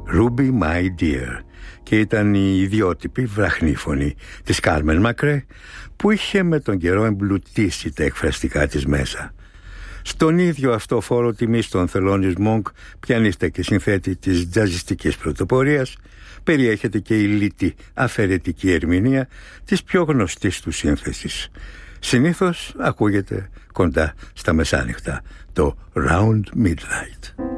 Ruby My Dear, και ήταν η ιδιότυπη βραχνή φωνή της Κάρμεν Μακρέ, που είχε με τον καιρό εμπλουτίσει τα εκφραστικά της μέσα. Στον ίδιο αυτό φόρο τιμής των Thelonious Monk, πιανίστα και συνθέτη της τζαζιστικής πρωτοπορίας, περιέχεται και η λίτη αφαιρετική ερμηνεία της πιο γνωστής του σύνθεσης. Συνήθως ακούγεται κοντά στα μεσάνυχτα, το Round Midnight.